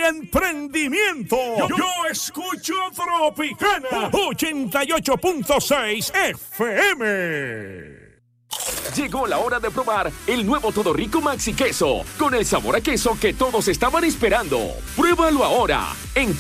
emprendimiento. Yo escucho Tropicana 88.6 FM. Llegó la hora de probar el nuevo Todo Rico Maxi Queso, con el sabor a queso que todos estaban esperando. Pruébalo ahora en